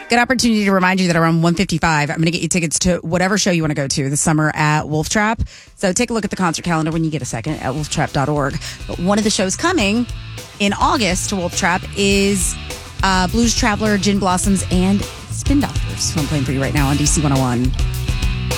Good opportunity to remind you that around 1:55, I'm going to get you tickets to whatever show you want to go to this summer at Wolf Trap. So take a look at the concert calendar when you get a second at wolftrap.org. But one of the shows coming in August to Wolf Trap is Blues Traveler, Gin Blossoms, and Spin Doctors, who I'm playing for you right now on DC 101.